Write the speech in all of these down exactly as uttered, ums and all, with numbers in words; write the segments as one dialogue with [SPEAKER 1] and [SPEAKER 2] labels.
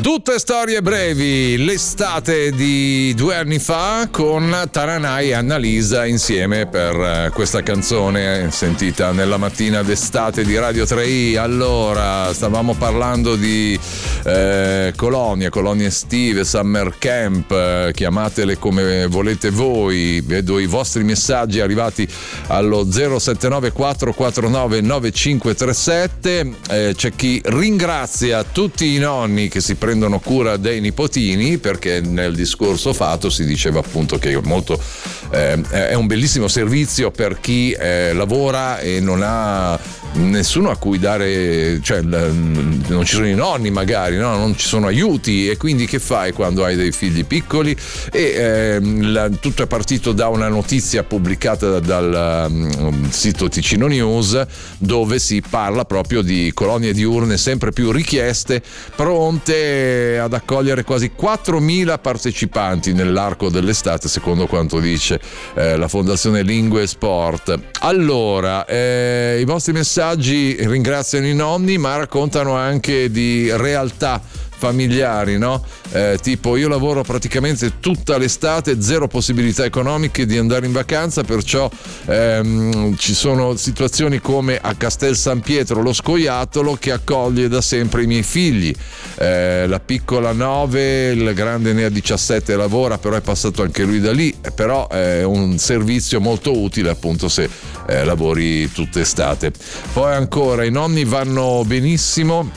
[SPEAKER 1] Tutte storie brevi, l'estate di due anni fa con Taranai e Annalisa insieme per questa canzone sentita nella mattina d'estate di Radio tre i. Allora, stavamo parlando di eh, colonie, colonie estive, summer camp, eh, chiamatele come volete voi. Vedo i vostri messaggi arrivati allo zero sette nove quattro quattro nove nove cinque tre sette. Eh, c'è chi ringrazia tutti i nonni che si prendono cura dei nipotini, perché nel discorso fatto si diceva appunto che è molto eh, è un bellissimo servizio per chi eh, lavora e non ha nessuno a cui dare, cioè non ci sono i nonni magari, no? Non ci sono aiuti, e quindi che fai quando hai dei figli piccoli? E eh, la, tutto è partito da una notizia pubblicata dal um, sito Ticino News, dove si parla proprio di colonie diurne sempre più richieste, pronte ad accogliere quasi quattromila partecipanti nell'arco dell'estate, secondo quanto dice eh, la Fondazione Lingue e Sport. Allora, eh, i vostri messaggi ringraziano i nonni, ma raccontano anche di realtà familiari, no? Eh, tipo, io lavoro praticamente tutta l'estate, zero possibilità economiche di andare in vacanza, perciò ehm, ci sono situazioni come a Castel San Pietro lo Scoiattolo, che accoglie da sempre i miei figli. Eh, la piccola nove, il grande ne ha diciassette, lavora, però è passato anche lui da lì, però è un servizio molto utile appunto se eh, lavori tutta estate. Poi ancora, i nonni vanno benissimo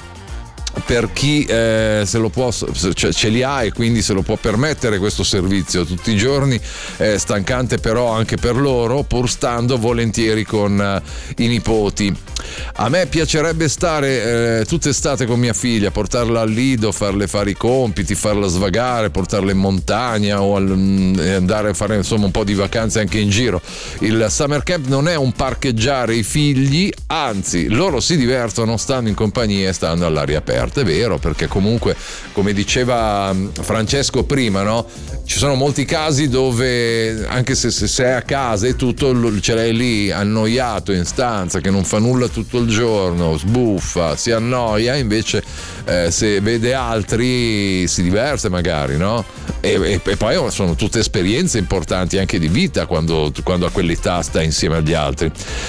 [SPEAKER 1] per chi eh, se lo può, cioè, ce li ha e quindi se lo può permettere questo servizio tutti i giorni. È stancante però anche per loro, pur stando volentieri con uh, i nipoti. A me piacerebbe stare eh, tutta estate con mia figlia, portarla al lido, farle fare i compiti, farla svagare, portarla in montagna o al, andare a fare insomma un po' di vacanze anche in giro. Il summer camp non è un parcheggiare i figli, anzi loro si divertono, stanno in compagnia e stanno all'aria aperta. È vero, perché comunque, come diceva Francesco prima, no? Ci sono molti casi dove anche se, se sei a casa e tutto, ce l'hai lì annoiato in stanza che non fa nulla tutto il giorno, sbuffa, si annoia, invece eh, se vede altri si diverte magari, no? E, e, e poi sono tutte esperienze importanti anche di vita quando, quando a quell'età sta insieme agli altri.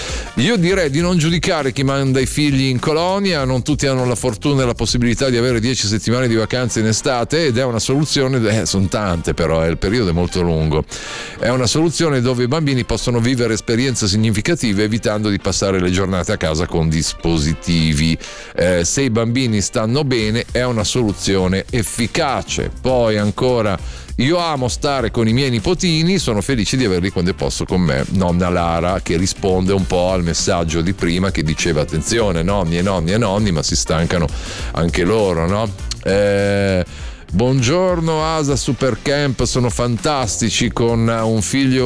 [SPEAKER 1] Io direi di non giudicare chi manda i figli in colonia, non tutti hanno la fortuna e la possibilità di avere dieci settimane di vacanze in estate, ed è una soluzione, eh, sono tante però, eh, il periodo è molto lungo, è una soluzione dove i bambini possono vivere esperienze significative evitando di passare le giornate a casa con dispositivi. Eh, se i bambini stanno bene è una soluzione efficace. Poi ancora, io amo stare con i miei nipotini, sono felice di averli quando posso con me. Nonna Lara, che risponde un po' al messaggio di prima che diceva attenzione, nonni e nonni e nonni, ma si stancano anche loro, no? Eh, buongiorno Asa Supercamp, sono fantastici con un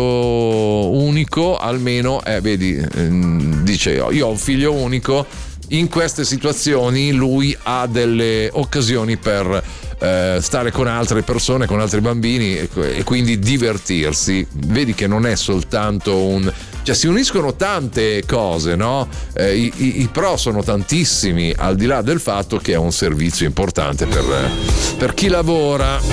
[SPEAKER 1] figlio unico, almeno, eh, vedi, ehm, dice io ho un figlio unico, in queste situazioni lui ha delle occasioni per eh, stare con altre persone, con altri bambini e, e quindi divertirsi. Vedi che non è soltanto un, cioè si uniscono tante cose, no? Eh, i, i, i pro sono tantissimi, al di là del fatto che è un servizio importante per, per chi lavora.